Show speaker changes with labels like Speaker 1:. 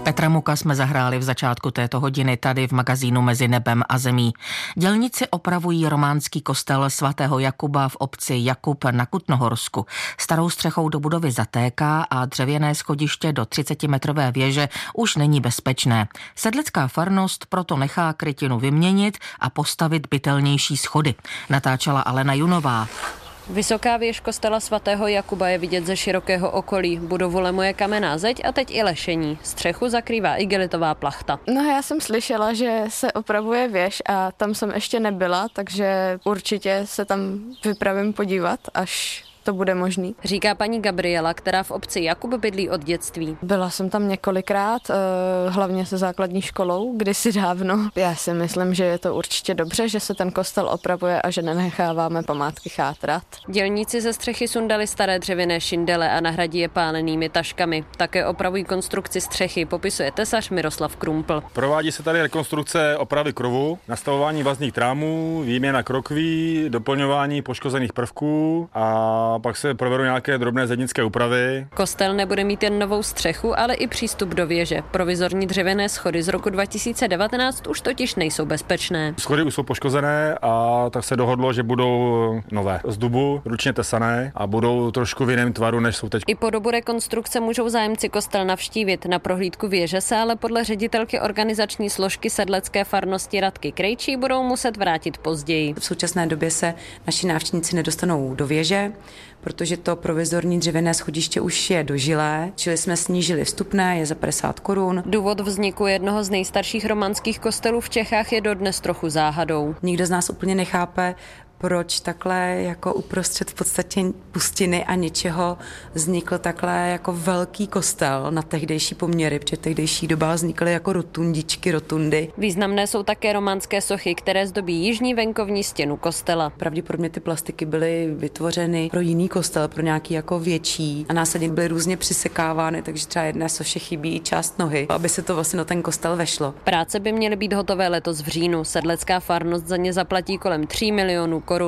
Speaker 1: Petra Muka jsme zahráli v začátku této hodiny tady v magazínu Mezi nebem a zemí. Dělníci opravují románský kostel svatého Jakuba v obci Jakub na Kutnohorsku. Starou střechou do budovy zatéká a dřevěné schodiště do 30metrové věže už není bezpečné. Sedlecká farnost proto nechá krytinu vyměnit a postavit bytelnější schody. Natáčela Alena Junová.
Speaker 2: Vysoká věž kostela svatého Jakuba je vidět ze širokého okolí. Budovu lemuje kamenná zeď a teď i lešení. Střechu zakrývá igelitová plachta.
Speaker 3: No, já jsem slyšela, že se opravuje věž a tam jsem ještě nebyla, takže určitě se tam vypravím podívat, až to bude možný.
Speaker 2: Říká paní Gabriela, která v obci Jakub bydlí od dětství.
Speaker 3: Byla jsem tam několikrát, hlavně se základní školou, kdysi dávno. Já si myslím, že je to určitě dobře, že se ten kostel opravuje a že nenecháváme památky chátrat.
Speaker 2: Dělníci ze střechy sundali staré dřevěné šindele a nahradí je pálenými taškami. Také opravují konstrukci střechy, popisuje tesař Miroslav Krumpl.
Speaker 4: Provádí se tady rekonstrukce opravy krovu, nastavování vazních trámů, výměna krokví, doplňování poškozených prvků a pak se provedou nějaké drobné zednické úpravy.
Speaker 2: Kostel nebude mít jen novou střechu, ale i přístup do věže. Provizorní dřevěné schody z roku 2019 už totiž nejsou bezpečné.
Speaker 4: Schody už jsou poškozené a tak se dohodlo, že budou nové. Z dubu, ručně tesané a budou trošku v jiném tvaru, než jsou teď.
Speaker 2: I po dobu rekonstrukce můžou zájemci kostel navštívit. Na prohlídku věže se ale podle ředitelky organizační složky sedlecké farnosti Radky Krejčí budou muset vrátit později.
Speaker 5: V současné době se naši návštěvníci nedostanou do věže, protože to provizorní dřevěné schodiště už je dožilé, čili jsme snížili vstupné, je za 50 korun.
Speaker 2: Důvod vzniku jednoho z nejstarších románských kostelů v Čechách je dodnes trochu záhadou.
Speaker 5: Nikdo z nás úplně nechápe, proč takhle jako uprostřed v podstatě pustiny a ničeho vznikl takhle jako velký kostel na tehdejší poměry, protože v tehdejší dobách vznikly jako rotundy.
Speaker 2: Významné jsou také románské sochy, které zdobí jižní venkovní stěnu kostela.
Speaker 5: Pravděpodobně ty plastiky byly vytvořeny pro jiný kostel, pro nějaký jako větší a následně byly různě přisekávány, takže třeba jedné soše chybí část nohy, aby se to vlastně na ten kostel vešlo.
Speaker 2: Práce by měly být hotové letos v říjnu. Sedlecká farnost za ně zaplatí kolem 3 milionů